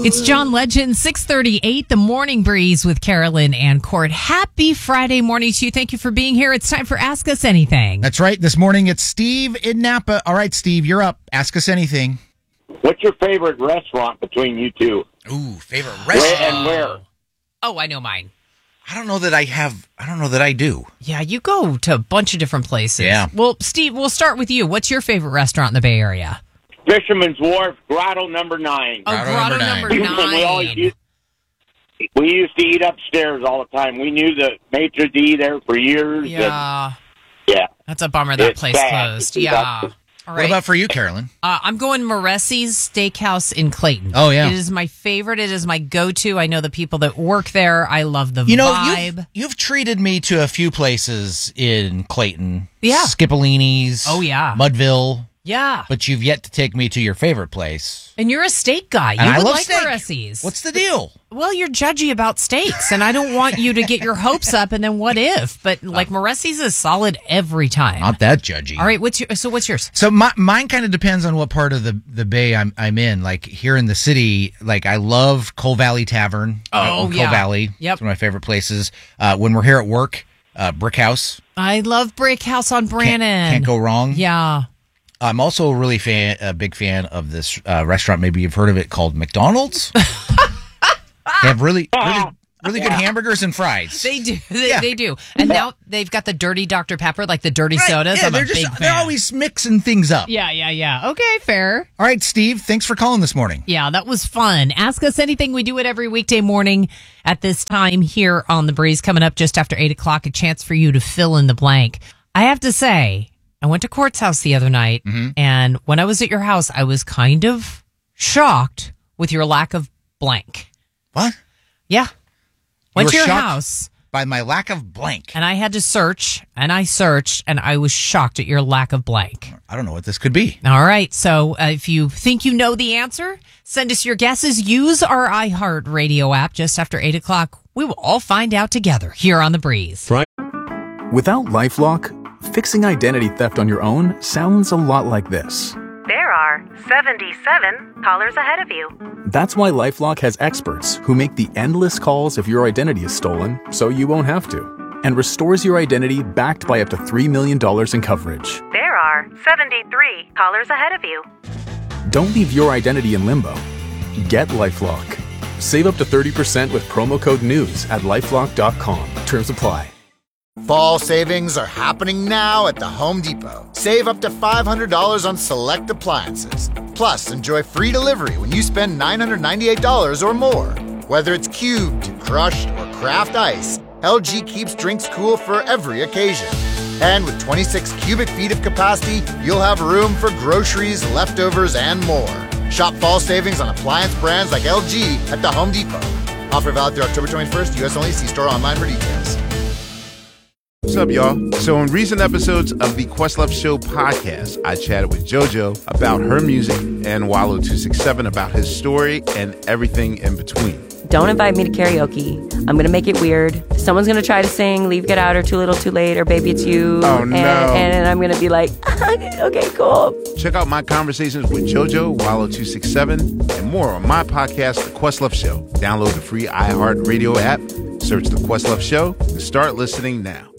It's John Legend, 6:38, the Morning Breeze with Carolyn and Court. Happy Friday morning to you. Thank you for being here. It's time for Ask Us Anything. That's right. This morning it's Steve in Napa. All right, Steve, you're up. Ask us anything. What's your favorite restaurant between you two? Ooh, favorite restaurant. Where and where? Oh, I know mine. I don't know that I do. Yeah, you go to a bunch of different places. Yeah. Well, Steve, we'll start with you. What's your favorite restaurant in the Bay Area? Fisherman's Wharf, Grotto number 9. Oh, Grotto number We 9. used to eat upstairs all the time. We knew the maitre d' there for years. Yeah. Yeah. That's a bummer that It's place bad. closed. It's Yeah. bad. All What right. about for you, Carolyn? I'm going Moressi's Steakhouse in Clayton. Oh, yeah. It is my favorite. It is my go-to. I know the people that work there. I love the vibe. You've treated me to a few places in Clayton. Yeah. Skipolini's. Oh, yeah. Mudville. Yeah. But you've yet to take me to your favorite place. And you're a steak guy. You And I would love like steak. Moressi's. What's the deal? Well, you're judgy about steaks, and I don't want you to get your hopes up and then what if? But like Moressi's is solid every time. Not that judgy. All right, what's yours? So mine kind of depends on what part of the Bay I'm in. Like here in the city, like I love Coal Valley Tavern. Oh, Coal yeah. Valley. Yep. It's one of my favorite places. When we're here at work, Brick House. I love Brick House on Brannan. Can't go wrong. Yeah. I'm also a big fan of this restaurant. Maybe you've heard of it, called McDonald's. They have really good hamburgers and fries. They do. They do. And now they've got the dirty Dr. Pepper, like the dirty sodas. Yeah, I'm a big fan. they're always mixing things up. Yeah. Okay, fair. All right, Steve, thanks for calling this morning. Yeah, that was fun. Ask us anything. We do it every weekday morning at this time here on The Breeze. Coming up just after 8 o'clock, a chance for you to fill in the blank. I have to say, I went to Court's house the other night, and when I was at your house, I was kind of shocked with your lack of blank. What? Yeah. Went You to were your shocked house, by my lack of blank. and I had to search, and I searched, and I was shocked at your lack of blank. I don't know what this could be. All right. So if you think you know the answer, send us your guesses. Use our iHeartRadio app just after 8 o'clock. We will all find out together here on The Breeze. Without LifeLock, fixing identity theft on your own sounds a lot like this. There are 77 callers ahead of you. That's why LifeLock has experts who make the endless calls if your identity is stolen, so you won't have to, and restores your identity backed by up to $3 million in coverage. There are 73 callers ahead of you. Don't leave your identity in limbo. Get LifeLock. Save up to 30% with promo code NEWS at LifeLock.com. Terms apply. Fall savings are happening now at the Home Depot. Save up to $500 on select appliances. Plus, enjoy free delivery when you spend $998 or more. Whether it's cubed, crushed, or craft ice, LG keeps drinks cool for every occasion. And with 26 cubic feet of capacity, you'll have room for groceries, leftovers, and more. Shop fall savings on appliance brands like LG at the Home Depot. Offer valid through October 21st, U.S. only. See store online for details. What's up, y'all? So in recent episodes of the Questlove Show podcast, I chatted with JoJo about her music and Wallo267 about his story and everything in between. Don't invite me to karaoke. I'm going to make it weird. Someone's going to try to sing Leave, Get Out, or Too Little, Too Late, or Baby It's You. Oh, no. And I'm going to be like, okay, cool. Check out my conversations with JoJo, Wallo267, and more on my podcast, The Questlove Show. Download the free iHeartRadio app, search The Questlove Show, and start listening now.